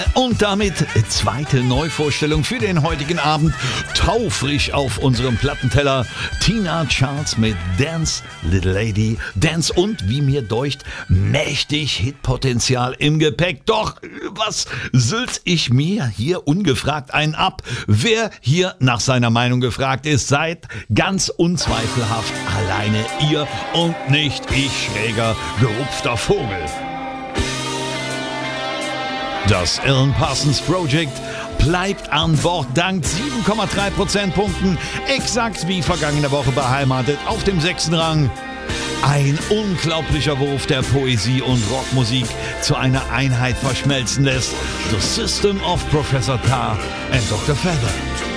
Und damit zweite Neuvorstellung für den heutigen Abend. Taufrisch auf unserem Plattenteller Tina Charles mit Dance, Little Lady. Dance und, wie mir deucht, mächtig Hitpotenzial im Gepäck. Doch was sülz ich mir hier ungefragt einen ab? Wer hier nach seiner Meinung gefragt ist, seid ganz unzweifelhaft alleine ihr und nicht ich, schräger, gerupfter Vogel. Das Alan Parsons Project bleibt an Bord dank 7,3 Prozentpunkten, exakt wie vergangene Woche beheimatet auf dem 6. Rang. Ein unglaublicher Wurf, der Poesie und Rockmusik zu einer Einheit verschmelzen lässt. The System of Professor Tar and Dr. Feather.